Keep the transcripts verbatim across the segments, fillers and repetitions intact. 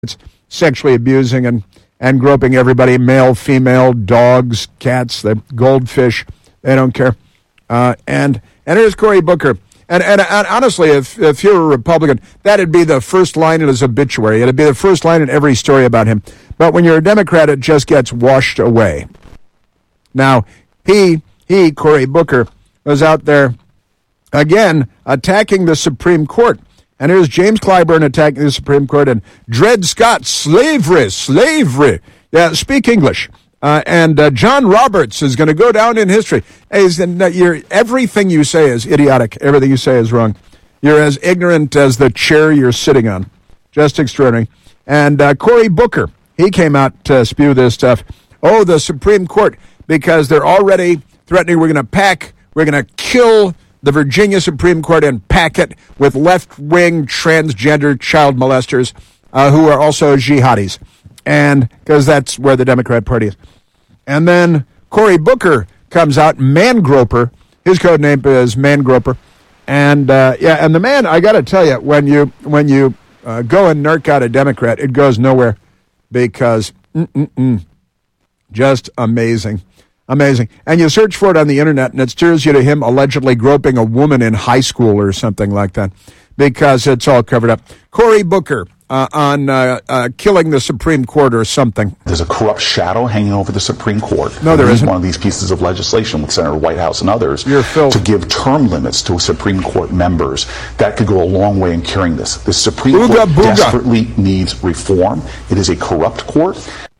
sexually abusing and, and groping everybody, male, female, dogs, cats, the goldfish. They don't care. Uh, and and here's Cory Booker. And, and, and honestly, if, if you're a Republican, that'd be the first line in his obituary. It'd be the first line in every story about him. But when you're a Democrat, it just gets washed away. Now, he, he, Cory Booker, was out there, again, attacking the Supreme Court. And here's James Clyburn attacking the Supreme Court and Dred Scott, slavery, slavery. Yeah, speak English. Uh, and uh, John Roberts is going to go down in history. Is in, uh, you're, everything you say is idiotic. Everything you say is wrong. You're as ignorant as the chair you're sitting on. Just extraordinary. And uh, Cory Booker, he came out to spew this stuff. Oh, the Supreme Court, because they're already threatening we're going to pack, we're going to kill the Virginia Supreme Court and pack it with left-wing transgender child molesters uh, who are also jihadis. And because that's where the Democrat Party is. And then Cory Booker comes out, Man Groper. His code name is Man Groper. And, uh, yeah, and the man, I got to tell you, when you when you uh, go and narc out a Democrat, it goes nowhere because mm-mm-mm, just amazing. Amazing. And you search for it on the internet, and it steers you to him allegedly groping a woman in high school or something like that because it's all covered up. Cory Booker uh, on uh, uh, killing the Supreme Court or something. There's a corrupt shadow hanging over the Supreme Court. No, there isn't. One of these pieces of legislation with Senator Whitehouse and others You're filled. to give term limits to Supreme Court members. That could go a long way in curing this. The Supreme Booga, Court booga. desperately needs reform. It is a corrupt court.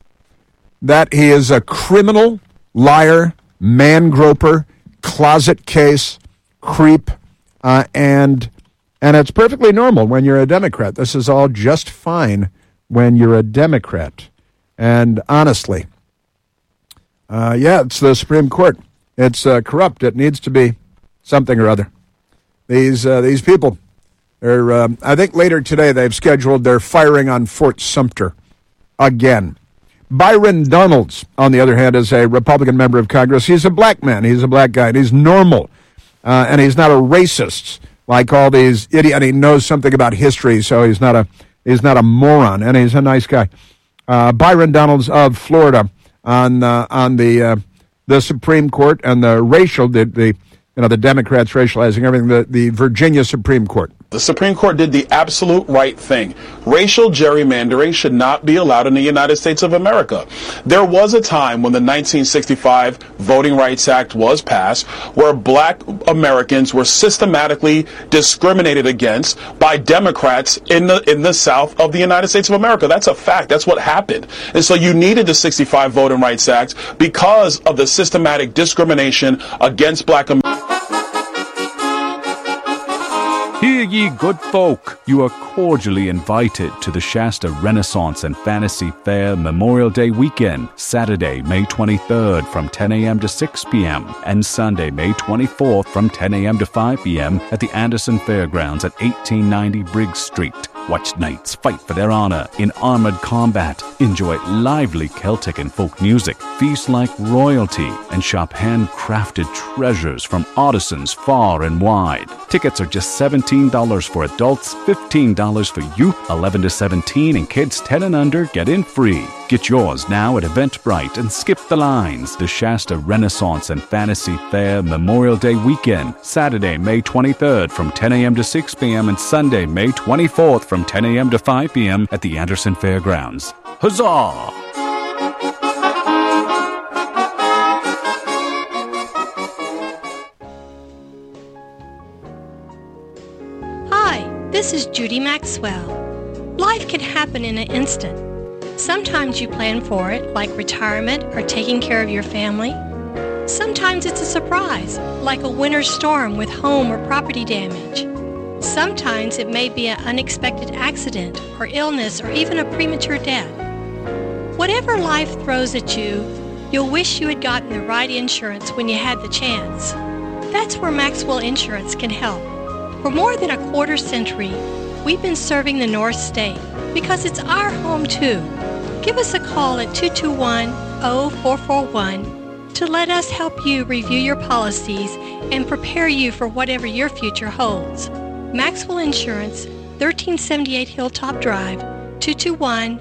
That he is a criminal, liar, man groper, closet case, creep, uh, and and it's perfectly normal when you're a Democrat. This is all just fine when you're a Democrat. And honestly, uh, yeah, it's the Supreme Court. It's uh, corrupt. It needs to be something or other. These uh, these people, they're, um, I think later today they've scheduled their firing on Fort Sumter again. Byron Donalds, on the other hand, is a Republican member of Congress. He's a black man. He's a black guy. And he's normal. Uh, and he's not a racist like all these idiots. And he knows something about history, so he's not a he's not a moron. And he's a nice guy. Uh, Byron Donalds of Florida on uh, on the uh, the Supreme Court and the racial the, the you know the Democrats racializing everything. The the Virginia Supreme Court. The Supreme Court did the absolute right thing. Racial gerrymandering should not be allowed in the United States of America. There was a time when the nineteen sixty-five Voting Rights Act was passed where black Americans were systematically discriminated against by Democrats in the in the South of the United States of America. That's a fact. That's what happened. And so you needed the sixty-five Voting Rights Act because of the systematic discrimination against black Americans. Hear ye, good folk, you are cordially invited to the Shasta Renaissance and Fantasy Fair Memorial Day weekend, Saturday, May twenty-third from ten a.m. to six p.m. and Sunday, May twenty-fourth from ten a.m. to five p.m. at the Anderson Fairgrounds at eighteen ninety Briggs Street. Watch knights fight for their honor in armored combat, enjoy lively Celtic and folk music, feast like royalty, and shop handcrafted treasures from artisans far and wide. Tickets are just seventeen dollars for adults, fifteen dollars for youth, eleven to seventeen, and kids ten and under get in free. Get yours now at Eventbrite and skip the lines. The Shasta Renaissance and Fantasy Fair Memorial Day weekend, Saturday, May twenty-third from ten a.m. to six p.m. and Sunday, May twenty-fourth from ten a.m. to five p.m. at the Anderson Fairgrounds. Huzzah! This is Judy Maxwell. Life can happen in an instant. Sometimes you plan for it, like retirement or taking care of your family. Sometimes it's a surprise, like a winter storm with home or property damage. Sometimes it may be an unexpected accident or illness or even a premature death. Whatever life throws at you, you'll wish you had gotten the right insurance when you had the chance. That's where Maxwell Insurance can help. For more than a quarter century, we've been serving the North State because it's our home too. Give us a call at two two one, zero four four one to let us help you review your policies and prepare you for whatever your future holds. Maxwell Insurance, thirteen seventy-eight Hilltop Drive, two two one,